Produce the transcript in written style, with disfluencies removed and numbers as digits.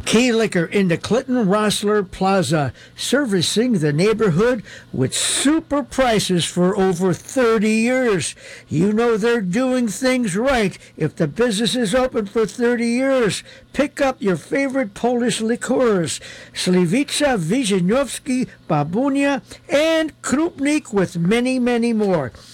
Key Liquor in the Clinton Rossler Plaza, servicing the neighborhood with super prices for over 30 years. You know they're doing things right if the business is open for 30 years. Pick up your favorite Polish liqueurs, Sliwica, Wyzhinowski, Babunia, and Krupnik, with many, many more.